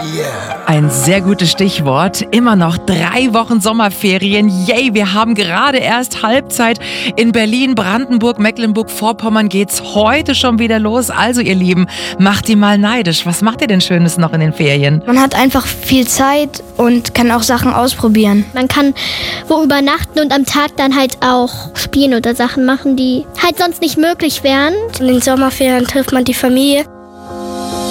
Ein sehr gutes Stichwort. Immer noch 3 Wochen Sommerferien. Yay, wir haben gerade erst Halbzeit. In Berlin, Brandenburg, Mecklenburg-Vorpommern geht's heute schon wieder los. Also ihr Lieben, macht die mal neidisch. Was macht ihr denn Schönes noch in den Ferien? Man hat einfach viel Zeit und kann auch Sachen ausprobieren. Man kann wo übernachten und am Tag dann halt auch spielen oder Sachen machen, die halt sonst nicht möglich wären. In den Sommerferien trifft man die Familie.